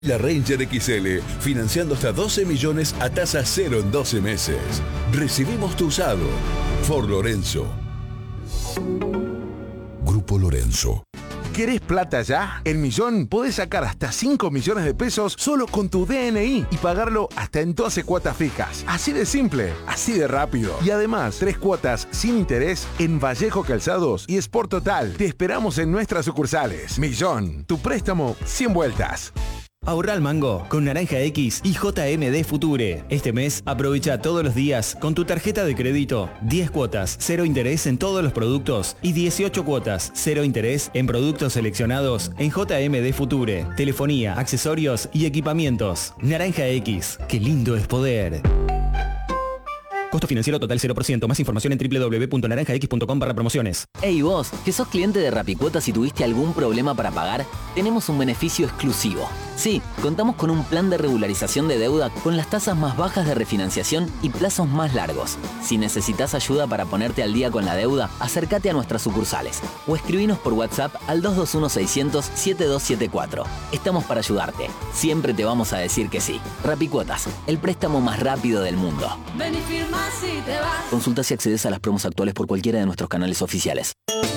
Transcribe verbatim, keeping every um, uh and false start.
La Ranger X L, financiando hasta doce millones a tasa cero en doce meses. Recibimos tu usado. Ford Lorenzo. Grupo Lorenzo. ¿Querés plata ya? En Millón podés sacar hasta cinco millones de pesos solo con tu D N I y pagarlo hasta en doce cuotas fijas. Así de simple, así de rápido. Y además, tres cuotas sin interés en Vallejo Calzados y Sport Total. Te esperamos en nuestras sucursales. Millón, tu préstamo sin vueltas. Ahorra al mango con Naranja X y J M D Future. Este mes aprovecha todos los días con tu tarjeta de crédito diez cuotas, cero interés en todos los productos y dieciocho cuotas, cero interés en productos seleccionados en J M D Future. Telefonía, accesorios y equipamientos. Naranja X, qué lindo es poder. Costo financiero total cero por ciento. Más información en w w w punto naranja x punto com barra promociones. Hey vos, que sos cliente de Rapicuotas y tuviste algún problema para pagar, tenemos un beneficio exclusivo. Sí, contamos con un plan de regularización de deuda con las tasas más bajas de refinanciación y plazos más largos. Si necesitas ayuda para ponerte al día con la deuda, acércate a nuestras sucursales o escribinos por WhatsApp al dos dos uno seis cero cero siete dos siete cuatro. Estamos para ayudarte. Siempre te vamos a decir que sí. Rapicuotas, el préstamo más rápido del mundo. Ven y firma si te vas. Consulta si accedes a las promos actuales por cualquiera de nuestros canales oficiales.